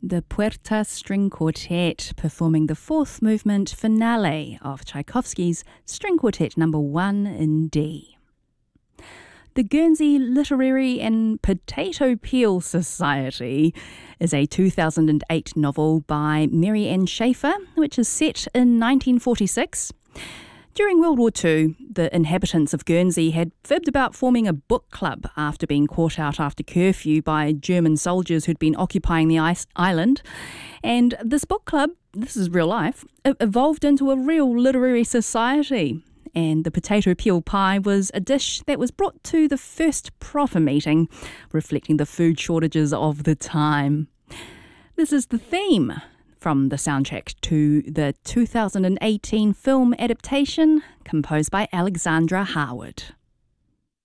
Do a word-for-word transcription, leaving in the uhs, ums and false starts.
the Puerta String Quartet performing the fourth movement finale of Tchaikovsky's String Quartet number one in D. The Guernsey Literary and Potato Peel Society is a two thousand eight novel by Mary Ann Schaefer, which is set in nineteen forty-six. During World War Two, the inhabitants of Guernsey had fibbed about forming a book club after being caught out after curfew by German soldiers who'd been occupying the ice island. And this book club, this is real life, evolved into a real literary society. And the potato peel pie was a dish that was brought to the first proper meeting, reflecting the food shortages of the time. This is the theme from the soundtrack to the two thousand eighteen film adaptation composed by Alexandra Harwood.